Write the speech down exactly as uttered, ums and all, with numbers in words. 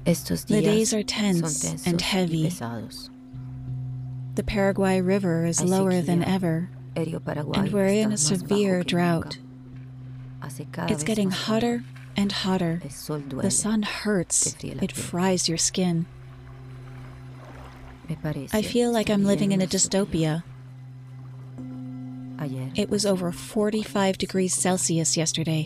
Estos The días days are son tense tensos and y heavy. pesados. The Paraguay River is Hay lower than sequía. ever, El río Paraguay and we're está in a más bajo severe que nunca. drought. Hace cada It's vez getting más hotter calor. and hotter. El sol duele. The sun hurts. Te fríe la It piel. fries your skin. Me parece I feel like I'm que living in a viví una dystopia. Ayer It was over forty-five degrees Celsius yesterday.